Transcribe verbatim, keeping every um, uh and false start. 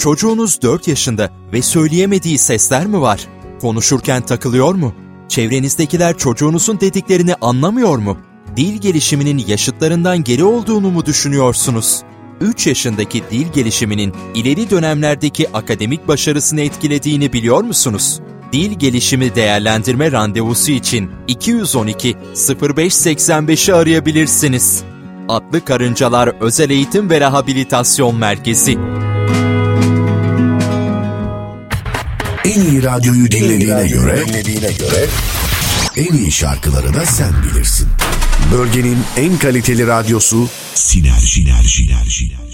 Çocuğunuz dört yaşında ve söyleyemediği sesler mi var? Konuşurken takılıyor mu? Çevrenizdekiler çocuğunuzun dediklerini anlamıyor mu? Dil gelişiminin yaşıtlarından geri olduğunu mu düşünüyorsunuz? üç yaşındaki dil gelişiminin ileri dönemlerdeki akademik başarısını etkilediğini biliyor musunuz? Dil gelişimi değerlendirme randevusu için iki yüz on iki sıfır beş seksen beşi arayabilirsiniz. Atlı Karıncalar Özel Eğitim ve Rehabilitasyon Merkezi. En iyi radyoyu dinlediğine göre, dinlediğine göre en iyi şarkıları da sen bilirsin. Bölgenin en kaliteli radyosu Sinerji. Sinerji.